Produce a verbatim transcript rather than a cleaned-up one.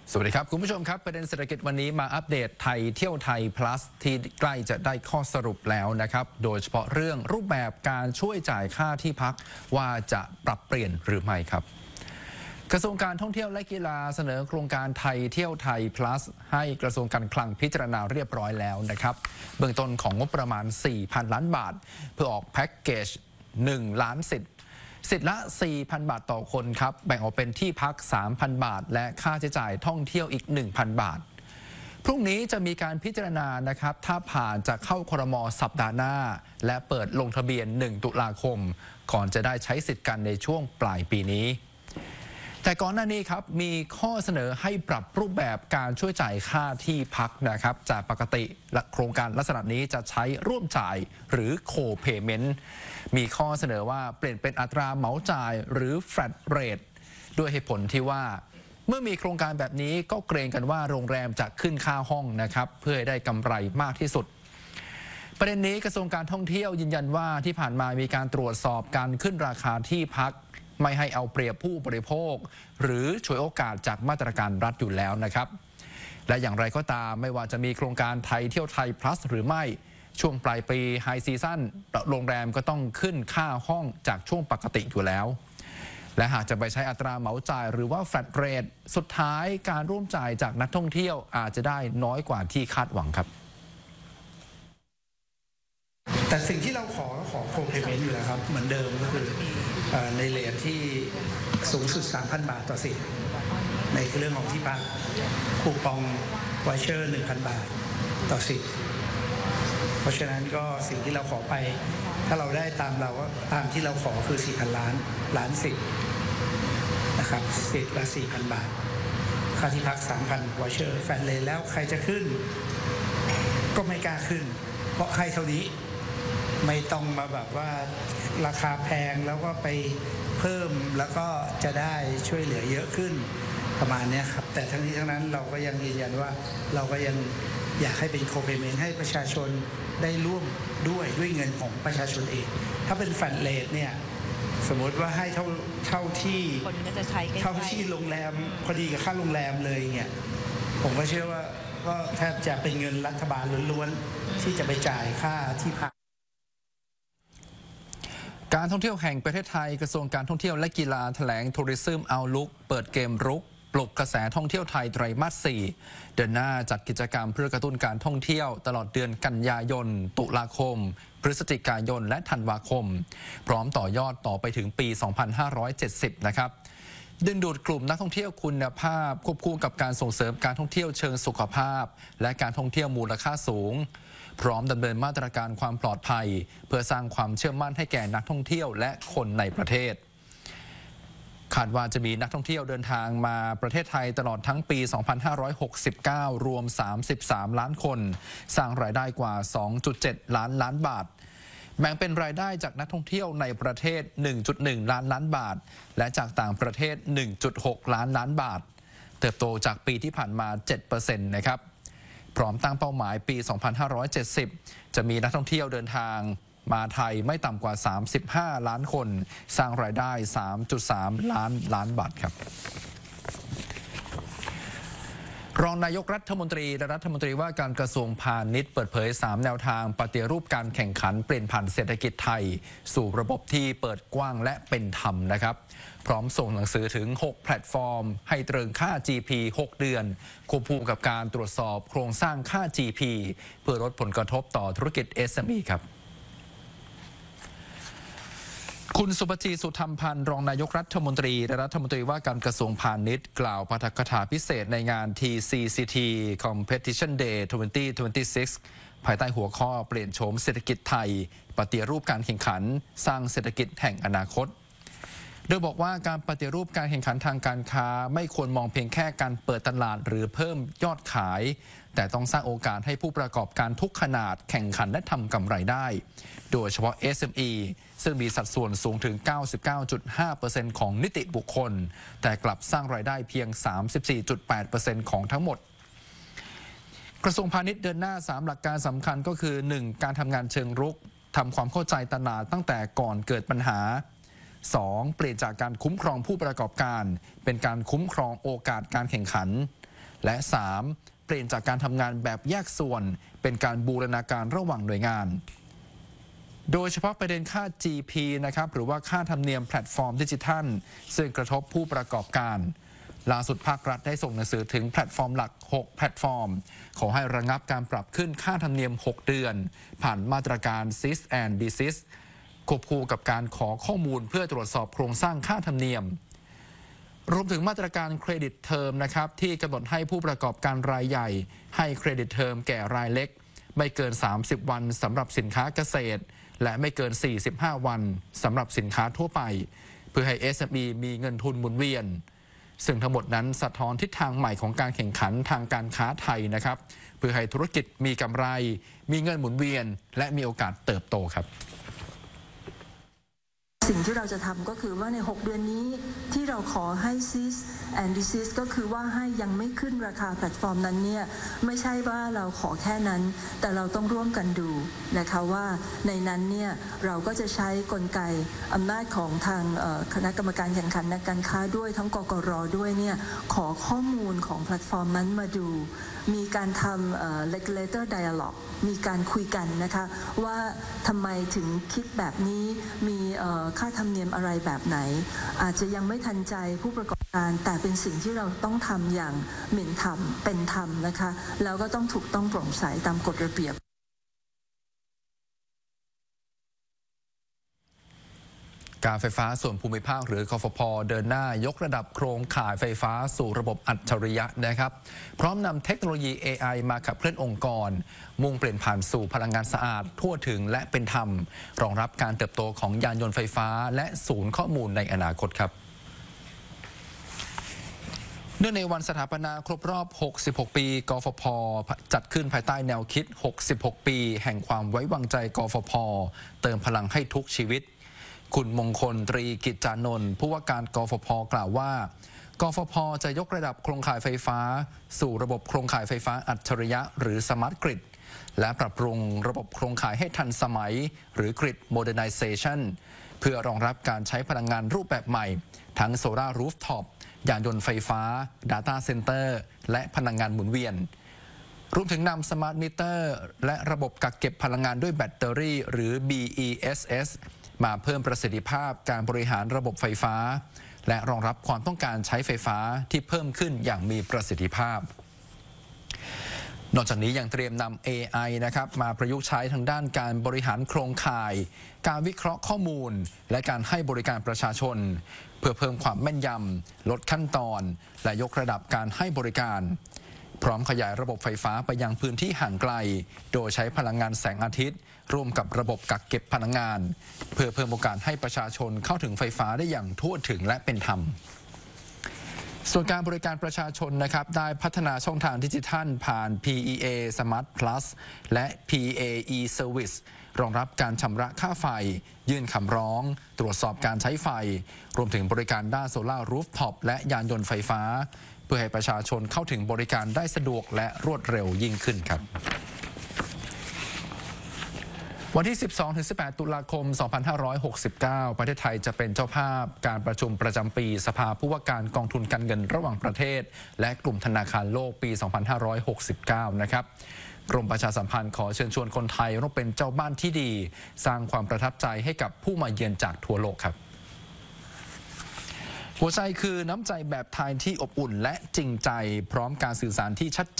สวัสดีครับคุณผู้ชมครับประเด็นเศรษฐกิจวันนี้มาอัปเดตไทยเที่ยวไทย plus ที่ใกล้จะได้ข้อสรุปแล้วนะครับโดยเฉพาะเรื่องรูปแบบการช่วยจ่ายค่าที่พักว่าจะปรับเปลี่ยนหรือไม่ครับกระทรวงการท่องเที่ยวและกีฬาเสนอโครงการไทยเที่ยวไทย plus ให้กระทรวงการคลังพิจารณาเรียบร้อยแล้วนะครับเบื้องต้นของงบประมาณ สี่พัน ล้านบาทเพื่อออกแพ็กเกจ หนึ่ง ล้านสิทธิ์สิทธิ์ละ สี่พัน บาทต่อคนครับแบ่งออกเป็นที่พัก สามพัน บาทและค่าใช้จ่ายท่องเที่ยวอีก หนึ่งพัน บาทพรุ่งนี้จะมีการพิจารณานะครับถ้าผ่านจะเข้าครม.สัปดาห์หน้าและเปิดลงทะเบียน หนึ่ง ตุลาคมก่อนจะได้ใช้สิทธิ์กันในช่วงปลายปีนี้แต่ก่อนหน้านี้ครับมีข้อเสนอให้ปรับรูปแบบการช่วยจ่ายค่าที่พักนะครับจากปกติและโครงการลักษณะนี้จะใช้ร่วมจ่ายหรือโคเพย์เมนต์มีข้อเสนอว่าเปลี่ยนเป็นอัตราเหมาจ่ายหรือ flat rate ด้วยเหตุผลที่ว่าเมื่อมีโครงการแบบนี้ก็เกรงกันว่าโรงแรมจะขึ้นค่าห้องนะครับเพื่อให้ได้กำไรมากที่สุดประเด็นนี้กระทรวงการท่องเที่ยวยืนยันว่าที่ผ่านมามีการตรวจสอบการขึ้นราคาที่พักไม่ให้เอาเปรียบผู้บริโภคหรือฉวยโอกาสจากมาตรการรัฐอยู่แล้วนะครับและอย่างไรก็ตามไม่ว่าจะมีโครงการไทยเที่ยวไทย plus หรือไม่ช่วงปลายปีไฮซีซั่นโรงแรมก็ต้องขึ้นค่าห้องจากช่วงปกติอยู่แล้วและหากจะไปใช้อัตราเหมาจ่ายหรือว่า flat rate สุดท้ายการร่วมจ่ายจากนักท่องเที่ยวอาจจะได้น้อยกว่าที่คาดหวังครับแต่สิ่งที่เราขอขอโคเพย์เมนต์อยู่แล้วครับเหมือนเดิมก็คือในเรทที่สูงสุด สามพัน บาทต่อสิทธิ์ในเรื่องของที่พักคูปองไวเชอร์ หนึ่งพัน บาทต่อสิทธิ์เพราะฉะนั้นก็สิ่งที่เราขอไปถ้าเราได้ตามเราก็ตามที่เราขอคือ สี่พัน ล้านล้านสิทธิ์นะครับสิทธิ์ละ สี่พัน บาทค่าที่พัก สามพัน ไวเชอร์แฟนเลนแล้วใครจะขึ้นก็ไม่กล้าขึ้นเพราะใครเท่านี้ไม่ต้องมาแบบว่าราคาแพงแล้วก็ไปเพิ่มแล้วก็จะได้ช่วยเหลือเยอะขึ้นประมาณนี้ครับแต่ทั้งนี้ทั้งนั้นเราก็ยังยืนยันว่าเราก็ยังอยากให้เป็นโคเพย์เมนต์ให้ประชาชนได้ร่วมด้วยด้วยเงินของประชาชนเองถ้าเป็นแฟลตเรทเนี่ยสมมติว่าให้เท่าเท่าที่คนก็จะใช้เท่าที่โรงแรมพอดีกับค่าโรงแรมเลยเนี่ยผมก็เชื่อว่าก็แทบจะเป็นเงินรัฐบาลล้วนๆที่จะไปจ่ายค่าที่พักการท่องเที่ยวแห่งประเทศไทยกระทรวงการท่องเที่ยวและกีฬาแถลง Tourism Outlook เปิดเกมรุกปลุกกระแสท่องเที่ยวไทยไตรมาส สี่เดือนหน้าจัดกิจกรรมเพื่อกระตุ้นการท่องเที่ยวตลอดเดือนกันยายนตุลาคมพฤศจิกายนและธันวาคมพร้อมต่อยอดต่อไปถึงปี สองพันห้าร้อยเจ็ดสิบ นะครับดึงดูดกลุ่มนักท่องเที่ยวคุณภาพควบคู่กับการส่งเสริมการท่องเที่ยวเชิงสุขภาพและการท่องเที่ยวมูลค่าสูงพร้อมดำเนินมาตรการความปลอดภัยเพื่อสร้างความเชื่อมั่นให้แก่นักท่องเที่ยวและคนในประเทศคาดว่าจะมีนักท่องเที่ยวเดินทางมาประเทศไทยตลอดทั้งปี สองพันห้าร้อยหกสิบเก้า รวม สามสิบสาม ล้านคนสร้างรายได้กว่า สองจุดเจ็ด ล้านล้านบาทแบ่งเป็นรายได้จากนักท่องเที่ยวในประเทศ หนึ่งจุดหนึ่ง ล้านล้านบาทและจากต่างประเทศ หนึ่งจุดหก ล้านล้านบาทเติบโตจากปีที่ผ่านมา เจ็ดเปอร์เซ็นต์ นะครับพร้อมตั้งเป้าหมายปี สองพันห้าร้อยเจ็ดสิบ จะมีนักท่องเที่ยวเดินทางมาไทยไม่ต่ำกว่า สามสิบห้า ล้านคนสร้างรายได้ สามจุดสาม ล้านล้านบาทครับรองนายกรัฐมนตรีและรัฐมนตรีว่าการกระทรวงพาณิชย์เปิดเผย สาม แนวทางปฏิรูปการแข่งขันเปลี่ยนผ่านเศรษฐกิจไทยสู่ระบบที่เปิดกว้างและเป็นธรรมนะครับพร้อมส่งหนังสือถึงหกแพลตฟอร์มให้ตรึงค่า จี พี หก เดือนควบคู่กับการตรวจสอบโครงสร้างค่า จี พี เพื่อลดผลกระทบต่อธุรกิจ เอส เอ็ม อี ครับคุณสุภจีสุธรรมพันธ์รองนายกรัฐมนตรีและรัฐมนตรีว่าการกระทรวงพาณิชย์กล่าวปาฐกถาพิเศษในงาน ที ซี ซี ที Competition Day สองพันยี่สิบหก ภายใต้หัวข้อเปลี่ยนโฉมเศรษฐกิจไทยปฏิรูปการแข่งขันสร้างเศรษฐกิจแห่งอนาคตโดยบอกว่าการปฏิรูปการแข่งขันทางการค้าไม่ควรมองเพียงแค่การเปิดตลาดหรือเพิ่มยอดขายแต่ต้องสร้างโอกาสให้ผู้ประกอบการทุกขนาดแข่งขันและทำกำไรได้โดยเฉพาะ เอส เอ็ม อี ซึ่งมีสัดส่วนสูงถึง เก้าสิบเก้าจุดห้าเปอร์เซ็นต์ ของนิติบุคคลแต่กลับสร้างรายได้เพียง สามสิบสี่จุดแปดเปอร์เซ็นต์ ของทั้งหมดกระทรวงพาณิชย์เดินหน้าสามหลักการสำคัญก็คือ หนึ่ง การทำงานเชิงรุกทำความเข้าใจตลาดตั้งแต่ก่อนเกิดปัญหา สอง เปลี่ยนจากการคุ้มครองผู้ประกอบการเป็นการคุ้มครองโอกาสการแข่งขันและ สาม เปลี่ยนจากการทำงานแบบแยกส่วนเป็นการบูรณาการระหว่างหน่วยงานโดยเฉพาะประเด็นค่า จี พี นะครับหรือว่าค่าธรรมเนียมแพลตฟอร์มดิจิทัลซึ่งกระทบผู้ประกอบการล่าสุดภาครัฐได้ส่งหนังสือถึงแพลตฟอร์มหลักหกแพลตฟอร์มขอให้ระงับการปรับขึ้นค่าธรรมเนียมหกเดือนผ่านมาตรการ Cease and Desist ควบคู่กับการขอข้อมูลเพื่อตรวจสอบโครงสร้างค่าธรรมเนียมรวมถึงมาตรการเครดิตเทอมนะครับที่กำหนดให้ผู้ประกอบการรายใหญ่ให้เครดิตเทอมแก่รายเล็กไม่เกินสามสิบวันสำหรับสินค้าเกษตรและไม่เกินสี่สิบห้าวันสำหรับสินค้าทั่วไปเพื่อให้ เอส เอ็ม อี มีเงินทุนหมุนเวียนซึ่งทั้งหมดนั้นสะท้อนทิศทางใหม่ของการแข่งขันทางการค้าไทยนะครับเพื่อให้ธุรกิจมีกำไรมีเงินหมุนเวียนและมีโอกาสเติบโตครับสิ่งที่เราจะทำก็คือว่าในหกเดือนนี้ที่เราขอให้ Cease and Desist ก็คือว่าให้ยังไม่ขึ้นราคาแพลตฟอร์มนั้นเนี่ยไม่ใช่ว่าเราขอแค่นั้นแต่เราต้องร่วมกันดูนะคะว่าในนั้นเนี่ยเราก็จะใช้กลไกอำนาจของทางคณะกรรมการแข่งขันและการค้าด้วยทั้งกกร.ด้วยเนี่ยขอข้อมูลของแพลตฟอร์มนั้นมาดูมีการทำ regulator dialogue มีการคุยกันนะคะว่าทำไมถึงคิดแบบนี้มีค่าธรรมเนียมอะไรแบบไหนอาจจะยังไม่ทันใจผู้ประกอบการแต่เป็นสิ่งที่เราต้องทำอย่างเหม็นธรรมเป็นธรรมนะคะแล้วก็ต้องถูกต้องโปร่งใสตามกฎระเบียบการไฟฟ้าส่วนภูมิภาคหรือกฟผ.เดินหน้ายกระดับโครงข่ายไฟฟ้าสู่ระบบอัจฉริยะนะครับพร้อมนำเทคโนโลยี เอ ไอ มาขับเคลื่อนองค์กรมุ่งเปลี่ยนผ่านสู่พลังงานสะอาดทั่วถึงและเป็นธรรมรองรับการเติบโตของยานยนต์ไฟฟ้าและศูนย์ข้อมูลในอนาคตครับเนื่องในวันสถาปนาครบรอบหกสิบหกปีกฟผ.จัดขึ้นภายใต้แนวคิดหกสิบหกปีแห่งความไว้วางใจกฟผ.เติมพลังให้ทุกชีวิตคุณมงคลตรีกิจจานนท์ผู้ว่าการกฟผ.กล่าวว่ากฟผ.จะยกระดับโครงข่ายไฟฟ้าสู่ระบบโครงข่ายไฟฟ้าอัจฉริยะหรือสมาร์ทกริดและปรับปรุงระบบโครงข่ายให้ทันสมัยหรือกริดโมเดิร์นไนเซชันเพื่อรองรับการใช้พลังงานรูปแบบใหม่ทั้งโซลาร์รูฟท็อปยานยนต์ไฟฟ้า Data Center และพลังงานหมุนเวียนรวมถึงนำสมาร์ทมิเตอร์และระบบกักเก็บพลังงานด้วยแบตเตอรี่หรือ บี อี เอส เอสมาเพิ่มประสิทธิภาพการบริหารระบบไฟฟ้าและรองรับความต้องการใช้ไฟฟ้าที่เพิ่มขึ้นอย่างมีประสิทธิภาพนอกจากนี้ยังเตรียมนำ เอ ไอ นะครับมาประยุกต์ใช้ทางด้านการบริหารโครงข่ายการวิเคราะห์ข้อมูลและการให้บริการประชาชนเพื่อเพิ่มความแม่นยำลดขั้นตอนและยกระดับการให้บริการพร้อมขยายระบบไฟฟ้าไปยังพื้นที่ห่างไกลโดยใช้พลังงานแสงอาทิตย์ร่วมกับระบบกักเก็บพลังงานเพื่อเพิ่มโอกาสให้ประชาชนเข้าถึงไฟฟ้าได้อย่างทั่วถึงและเป็นธรรมส่วนการบริการประชาชนนะครับได้พัฒนาช่องทางดิจิทัลผ่าน พี อี เอ Smart Plus และ พี อี เอ e-Service รองรับการชำระค่าไฟยื่นคำร้องตรวจสอบการใช้ไฟรวมถึงบริการด้านโซลาร์รูฟท็อปและยานยนต์ไฟฟ้าเพื่อให้ประชาชนเข้าถึงบริการได้สะดวกและรวดเร็วยิ่งขึ้นครับวันที่ สิบสองถึงสิบแปด ตุลาคม สองพันห้าร้อยหกสิบเก้า ประเทศไทยจะเป็นเจ้าภาพการประชุมประจำปีสภาผู้ว่าการกองทุนการเงินระหว่างประเทศและกลุ่มธนาคารโลกปี สองพันห้าร้อยหกสิบเก้า นะครับกรมประชาสัมพันธ์ขอเชิญชวนคนไทยร่วมเป็นเจ้าบ้านที่ดีสร้างความประทับใจให้กับผู้มาเยือนจากทั่วโลกครับหัวใจคือน้ำใจแบบไทยที่อบอุ่นและจริงใจพร้อมการสื่อสารที่ชัด